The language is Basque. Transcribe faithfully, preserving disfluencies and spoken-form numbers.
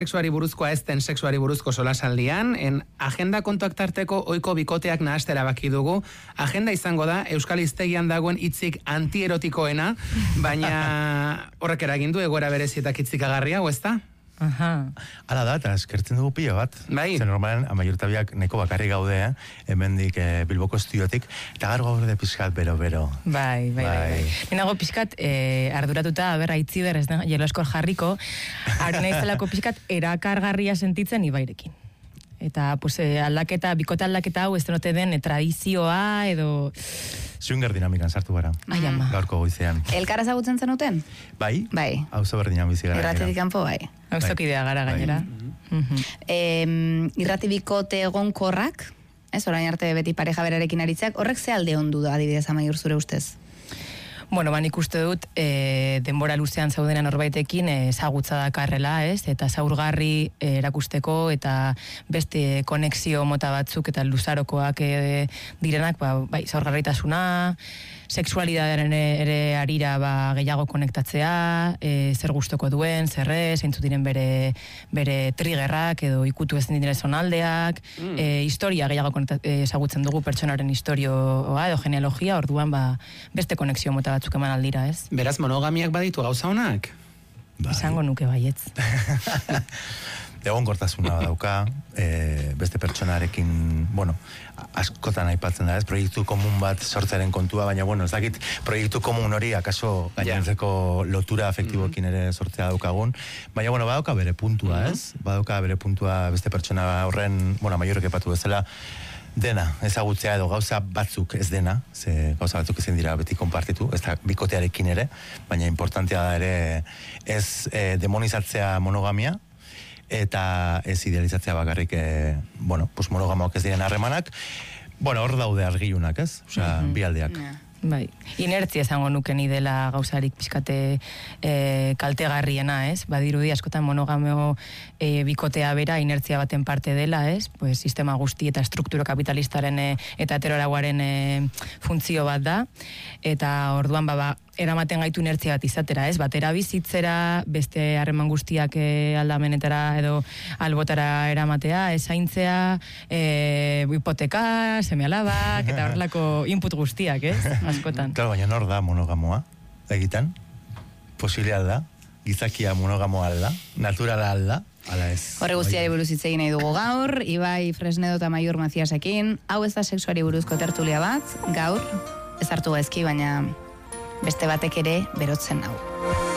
Sexuari buruzkoa ez den sexuari buruzko solasaldian, en agenda kontaktarteko oiko bikoteak nahastera baki dugu. Agenda izango da, Euskal Hiztegian dagoen hitzik antierotikoena, baina horrek eragin du egoera berezietak hitzikagarria, hau ez da? Aha. Hala da, eta eskertzen dugu pilo bat. Bai. Zer normalen, amaiurtabiak neko bakarri gaude, eh? Hemendik eh, Bilboko estudiotik, eta gaur gaude pixkat bero-bero. Bai, bai, bai. bai. Nenago pixkat eh, arduratuta, berra itzi berrez, jelo eskor jarriko, haren nahizelako pixkat erakargarria sentitzen ibairekin. Eta, pues, eh, aldaketa, bikote aldaketa hau, ez denote den, eh, tradizioa, edo... Swinger dinamikan sartu gara. Ai, ama. Gaurko goizean. Elkara zagutzen zenuten? Bai? Bai. Auzo berdinan bizi gara. Irratetik kanpo, bai. Auzokidea gara gainera. Mm-hmm. Eh, irrati bikote egonkorrak, ez, orain arte beti pareja berarekin aritzak, horrek ze alde ondu da, adibidez, Amaiur, zure ustez? Bueno, ban ikuste dut, e, denbora luzean zaudenan horbaitekin ezagutza dakarrela, ez? Eta zaurgarri e, erakusteko eta beste konexio mota batzuk eta luzarokoak e, direnak, ba, bai, zaurgarritasuna, sexualidadearen ere arira ba, gehiago konektatzea, e, zer gustoko duen, zerre, zeintzu diren bere, bere triggerrak edo ikutu ezin diren zonaldeak, mm. e, historia gehiago ezagutzen dugu pertsonaren historioa edo genealogia, orduan ba, beste konexio mota batzuk eman aldira, ez? Beraz, monogamiak baditu gauza honak? Bai. Izango nuke baietz. Egon kortasuna dauka, e, beste pertsonarekin, bueno, askotan aipatzen da, ez, proiektu komun bat sortzaren kontua, baina, bueno, ez dakit, proiektu komun hori, akaso gainontzeko lotura afektiboekin ere sortzea daukagun, baina, bueno, badauka bere puntua, ez? Badauka bere puntua beste pertsona horren, bueno, maiorrek epatu bezala, dena, ezagutzea edo gauza batzuk ez dena, ze gauza batzuk ezin dira beti konpartitu, ez da bikotearekin ere, baina importantea da ere ez e, demonizatzea monogamia, eta ez idealizatzea bakarrik, e, bueno, pues monogamoak ez diren harremanak, bueno, hor daude argilunak, ez? Osea, mm-hmm. bi aldeak. Yeah. Bai, inertzia esango nuke ni dela gauzarik pixkate e, kaltegarriena, ez? Badirudi askotan monogameo e, bikotea bera inertzia baten parte dela, ez? Pues sistema guzti eta struktura kapitalistaren e, eta heteroraguaren e, funtzio bat da, eta orduan ba, eramaten gaitu inertzia bat izatera, ez? Batera bizitzera, beste harreman guztiak e, aldamenetara edo albotara eramatea, ezaintzea, e, hipoteka, seme-alabak, eta horrelako input guztiak, ez? Askotan. Claro, baina nor da monogamoa, egiten? Posibilea da? Gizakia monogamoa alda? Naturala alda? Ala ez. Horre guztiari buruz hitz egin nahi dugu gaur, Ibai Fresnedo eta Amaiur Maziasekin. Hau ez da sexuari buruzko tertulia bat, gaur, ez hartu gaizki, baina beste batek ere berotzen nau.